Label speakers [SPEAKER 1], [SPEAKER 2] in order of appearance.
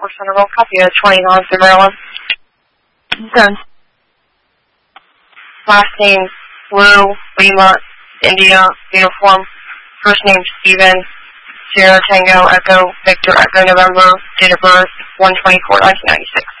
[SPEAKER 1] Centerville. Copy of 20 through Maryland.
[SPEAKER 2] Okay.
[SPEAKER 1] Last name, Blue, Lima, India, uniform. First name, Steven, Sierra Tango, Echo, Victor, Echo, November. Date of birth, 1/24/1996.